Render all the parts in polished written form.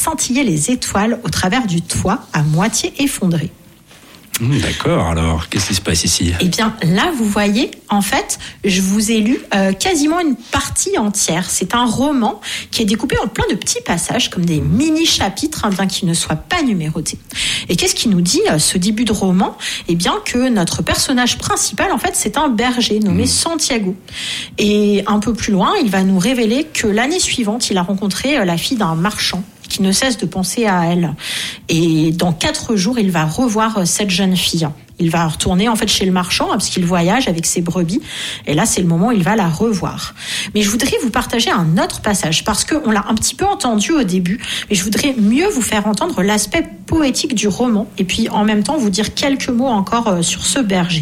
scintiller les étoiles au travers du toit à moitié effondré. D'accord, alors qu'est-ce qui se passe ici ? Eh bien là, vous voyez, en fait, je vous ai lu quasiment une partie entière. C'est un roman qui est découpé en plein de petits passages, comme des mini-chapitres, bien qu'ils ne soient pas numérotés. Et qu'est-ce qui nous dit ce début de roman ? Eh bien que notre personnage principal, en fait, c'est un berger nommé Santiago. Et un peu plus loin, il va nous révéler que l'année suivante, il a rencontré la fille d'un marchand qui ne cesse de penser à elle. Et dans 4 jours, il va revoir cette jeune fille. Il va retourner en fait chez le marchand parce qu'il voyage avec ses brebis. Et là, c'est le moment où il va la revoir. Mais je voudrais vous partager un autre passage parce qu'on l'a un petit peu entendu au début. Mais je voudrais mieux vous faire entendre l'aspect poétique du roman et puis en même temps vous dire quelques mots encore sur ce berger.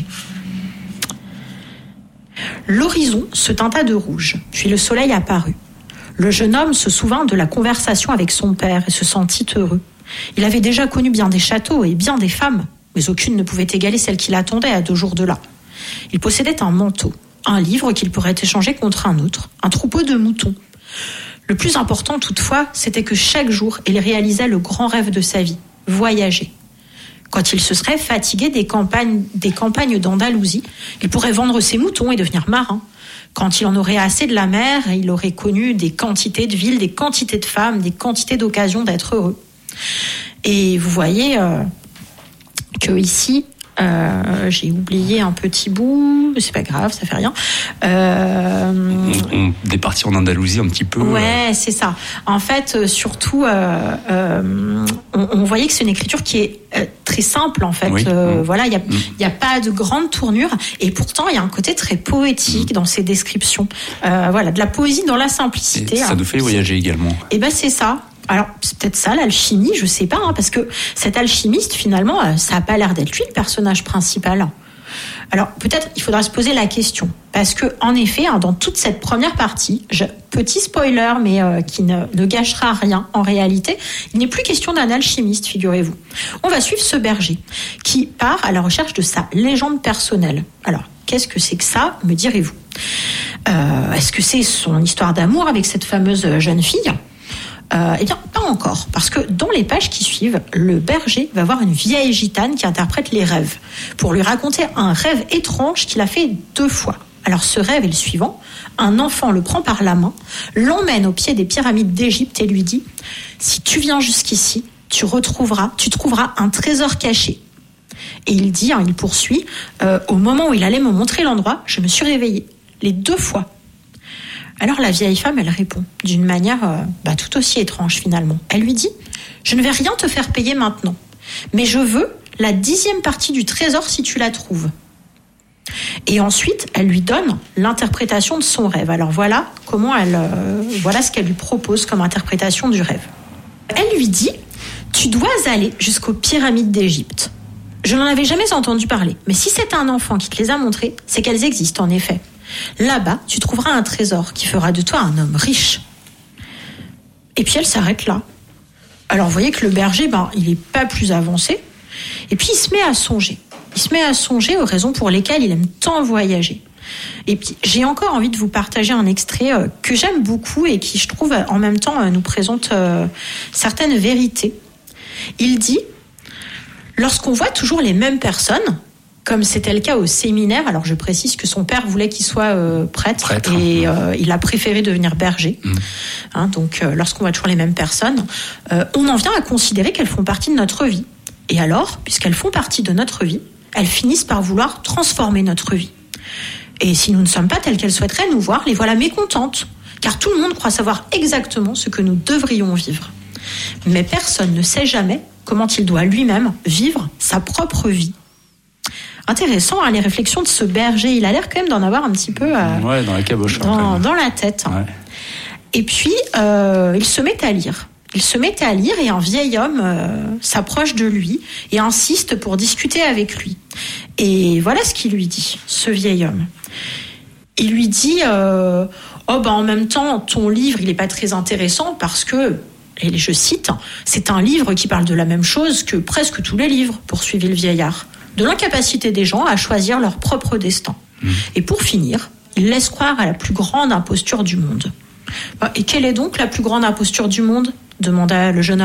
L'horizon se teinta de rouge, puis le soleil apparut. Le jeune homme se souvint de la conversation avec son père et se sentit heureux. Il avait déjà connu bien des châteaux et bien des femmes, mais aucune ne pouvait égaler celle qui l'attendait à 2 jours de là. Il possédait un manteau, un livre qu'il pourrait échanger contre un autre, un troupeau de moutons. Le plus important toutefois, c'était que chaque jour, il réalisait le grand rêve de sa vie, voyager. Quand il se serait fatigué des campagnes d'Andalousie, il pourrait vendre ses moutons et devenir marin. Quand il en aurait assez de la mer, il aurait connu des quantités de villes, des quantités de femmes, des quantités d'occasions d'être heureux. Et vous voyez que ici, j'ai oublié un petit bout, c'est pas grave, ça fait rien. On est parti en Andalousie un petit peu. Ouais, c'est ça. En fait, surtout, on voyait que c'est une écriture qui est très simple, en fait. Oui. Voilà, il y a pas de grande tournure, et pourtant il y a un côté très poétique dans ces descriptions. Voilà, de la poésie dans la simplicité. Et ça nous fait voyager également. Et ben c'est ça. Alors, c'est peut-être ça, l'alchimie, je sais pas, parce que cet alchimiste, finalement, ça a pas l'air d'être lui, le personnage principal. Alors, peut-être, il faudra se poser la question. Parce que, en effet, dans toute cette première partie, petit spoiler, mais qui ne gâchera rien, en réalité, il n'est plus question d'un alchimiste, figurez-vous. On va suivre ce berger, qui part à la recherche de sa légende personnelle. Alors, qu'est-ce que c'est que ça, me direz-vous ? Est-ce que c'est son histoire d'amour avec cette fameuse jeune fille ? Eh bien, pas encore, parce que dans les pages qui suivent, le berger va voir une vieille gitane qui interprète les rêves, pour lui raconter un rêve étrange qu'il a fait 2 fois. Alors ce rêve est le suivant: un enfant le prend par la main, l'emmène au pied des pyramides d'Égypte et lui dit « Si tu viens jusqu'ici, tu trouveras un trésor caché. » Et il dit, il poursuit, au moment où il allait me montrer l'endroit, je me suis réveillé, les 2 fois. Alors la vieille femme, elle répond d'une manière tout aussi étrange finalement. Elle lui dit « Je ne vais rien te faire payer maintenant, mais je veux la 10e partie du trésor si tu la trouves. » Et ensuite, elle lui donne l'interprétation de son rêve. Alors voilà voilà ce qu'elle lui propose comme interprétation du rêve. Elle lui dit « Tu dois aller jusqu'aux pyramides d'Égypte. Je n'en avais jamais entendu parler, mais si c'est un enfant qui te les a montrées, c'est qu'elles existent en effet. Là-bas, tu trouveras un trésor qui fera de toi un homme riche. » Et puis elle s'arrête là. Alors vous voyez que le berger, il n'est pas plus avancé. Et puis il se met à songer. Il se met à songer aux raisons pour lesquelles il aime tant voyager. Et puis j'ai encore envie de vous partager un extrait que j'aime beaucoup et qui, je trouve, en même temps nous présente certaines vérités. Il dit « Lorsqu'on voit toujours les mêmes personnes, comme c'était le cas au séminaire, alors je précise que son père voulait qu'il soit prêtre et il a préféré devenir berger. Donc lorsqu'on voit toujours les mêmes personnes, on en vient à considérer qu'elles font partie de notre vie. Et alors, puisqu'elles font partie de notre vie, elles finissent par vouloir transformer notre vie. Et si nous ne sommes pas telles qu'elles souhaiteraient nous voir, les voilà mécontentes, car tout le monde croit savoir exactement ce que nous devrions vivre. Mais personne ne sait jamais comment il doit lui-même vivre sa propre vie. » Intéressant, les réflexions de ce berger. Il a l'air quand même d'en avoir un petit peu dans la caboche, dans la tête. Ouais. Et puis, il se met à lire. Et un vieil homme s'approche de lui et insiste pour discuter avec lui. Et voilà ce qu'il lui dit, ce vieil homme. Il lui dit en même temps, ton livre, il n'est pas très intéressant parce que, et je cite, c'est un livre qui parle de la même chose que presque tous les livres, poursuivit le vieillard. De l'incapacité des gens à choisir leur propre destin. Et pour finir, il laisse croire à la plus grande imposture du monde. Et quelle est donc la plus grande imposture du monde ? Demanda le jeune homme.